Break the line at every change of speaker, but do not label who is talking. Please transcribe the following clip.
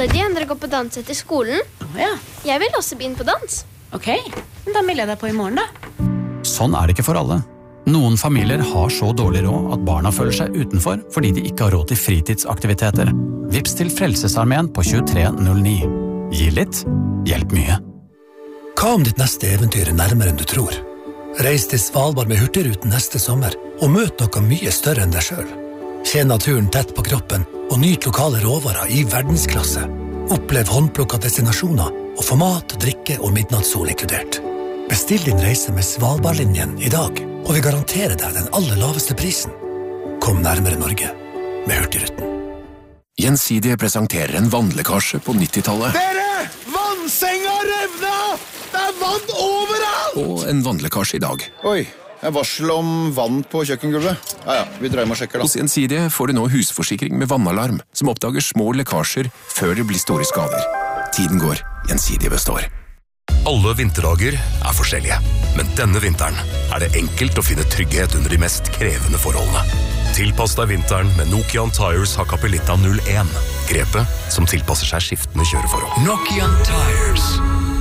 alle de andre går på dans etter skolen.
Ja.
Jeg vil også begynne på dans.
Ok, da melder jeg deg på i morgen da.
Sånn er det ikke for alle. Noen familier har så dårlig råd at barna føler seg utenfor fordi de ikke har råd til fritidsaktiviteter. Vips til Frelsesarmeen på 2309. Gi litt, hjelp mye.
Hva om ditt neste eventyr er nærmere enn du tror? Reis til Svalbard med Hurtigruten neste sommer og møt noe mye større enn deg selv. Kjenn naturen tett på kroppen og nyt lokale råvarer i verdensklasse. Opplev håndplukka destinasjoner og få mat, drikke og midnattssol inkludert. Bestill din reise med Svalbardlinjen i dag, og vi garanterer deg den aller laveste prisen. Kom nærmere Norge med Hurtigruten.
Gjensidige presenterer en vannlekkasje på 90-tallet.
Dere! Vannsenga revna! Det er vann overalt!
Og en vannlekkasje i dag.
Oi, jeg varsel om vann på kjøkkengulvet. Ja, vi dreier med å sjekke da.
Hos Gjensidige får du nå husforsikring med vannalarm, som oppdager små lekkasjer før det blir store skader. Tiden går, Gjensidige består.
Alle vinterdager er forskjellige, men denne vinteren er det enkelt å finne trygghet under de mest krevende forholdene. Tilpass deg vinteren med Nokian Tires Hakkapeliitta 01. Grepet som tilpasser seg skiftende kjøreforhold.
Nokian Tires.